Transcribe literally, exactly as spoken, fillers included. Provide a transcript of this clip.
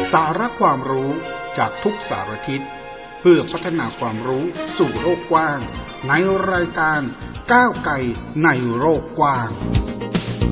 สาระความรู้จากทุกสารทิศเพื่อพัฒนาความรู้สู่โลกกว้างในรายการก้าวไกลในโลกกว้าง